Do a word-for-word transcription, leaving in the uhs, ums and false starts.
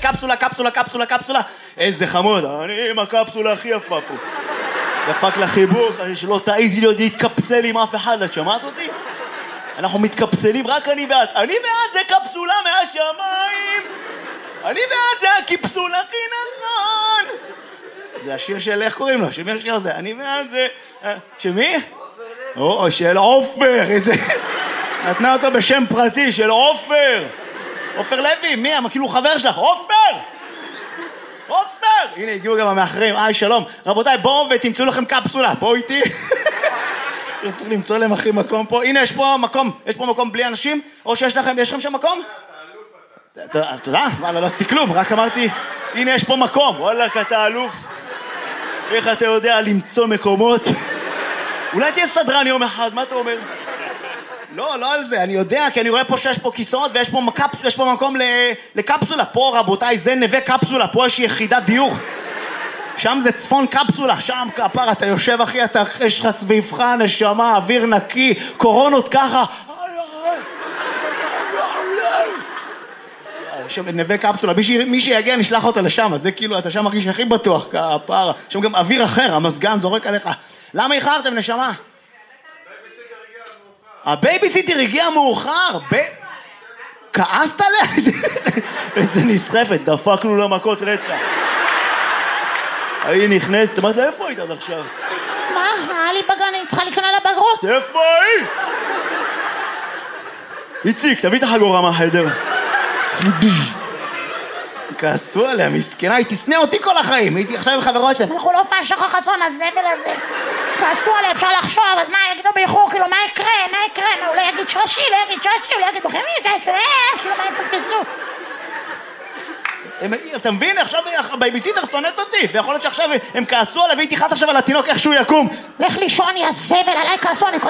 קפסולה, קפסולה, קפסולה, קפסולה. איזה חמוד, אני עם הקפסולה הכי יפה פה. דפק לחיבוק, אני שלא תעיזי להיות להתקפסל עם אף אחד, את שמעת אותי? אנחנו מתקפסלים, רק אני ואת. אני ואת זה קפסולה מהשמיים. אני ואת זה הקפסולה הכי נכון. זה השיר של, איך קוראים לו? שמי השיר הזה? אני ואת זה... שמי? או, של עופר, איזה... נתנה אותו בשם פרטי, של עופר. עופר לוי, מי? כאילו חבר שלך, עופר! עופר! הנה, הגיעו גם המאחרים, היי, שלום. רבותיי, בואו ותמצאו לכם קפסולה, בואו איתי. צריך למצוא להם הכי מקום פה. הנה, יש פה מקום, יש פה מקום בלי אנשים? או שיש לכם, יש לכם שם מקום? תודה, וואלה, לא עשיתי כלום, רק אמרתי, הנה, יש פה מקום. וואלה, אתה אלוף. איך אתה יודע למצוא מקומות? אולי תהיה סדרן יום אחד, מה אתה אומר? לא, לא על זה, אני יודע, כי אני רואה פה שיש פה כיסאות ויש פה, מקפס, יש פה מקום לקפסולה. פה, רבותיי, זה נווה קפסולה, פה יש יחידת דיור. שם זה צפון קפסולה, שם כפר, אתה יושב אחי, אתה, יש לך סביבך, נשמה, אוויר נקי, קורונות ככה. שם נווה קפסולה, מי שיגיע נשלח אותו לשם, אז זה כאילו, אתה שם מרגיש הכי בטוח, כפר. שם גם אוויר אחר, המסגן זורק עליך. למה איחרתם, נשמה? הבייביסיטר הגיע מאוחר. כעסת עליה? איזה נסחפת, דפקנו לה מכות רצח. היא נכנסת, אמרת לה, איפה היית עד עכשיו? מה? היה לי בגן, אני צריכה לקנות לבגרות. איפה היא? איציק, תביא את החגורה מהחדר. כעסו עליה, מסכנה, היא תסנה אותי כל החיים. הייתי עכשיו עם חברות שלהם. אנחנו לא פשחה חסון, הזבל הזה. כעסו עליה, אפשר לחשוב, אז מה יגידו באיחור? כאילו, מה יקרה? מה יקרה? מה, הוא לא יגיד שרשי, לא יגיד שרשי, הוא לא יגיד בוחמי, כאילו, מה יפספסו? אתה מבין? עכשיו הבייביסיטר שונאת אותי, ויכול להיות שעכשיו הם כעסו עליו והיא תיחס עכשיו על התינוק איך שהוא יקום. לך לישון, יא זבל, עליי כעסו, אני